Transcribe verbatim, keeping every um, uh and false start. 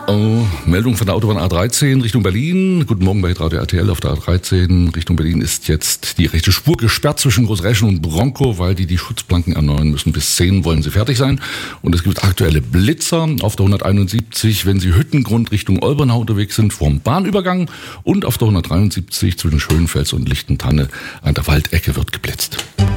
Oh, Meldung von der Autobahn A dreizehn Richtung Berlin. Guten Morgen bei Radio R T L. Auf der A dreizehn Richtung Berlin ist jetzt die rechte Spur gesperrt zwischen Großreschen und Bronkow, weil die die Schutzplanken erneuern müssen. Bis zehn wollen sie fertig sein. Und es gibt aktuelle Blitzer auf der hunderteinundsiebzig, wenn Sie Hüttengrund Richtung Olbernau unterwegs sind, vorm Bahnübergang. Und auf der hundertdreiundsiebzig zwischen Schönfels und Lichtentanne an der Waldecke wird geblitzt.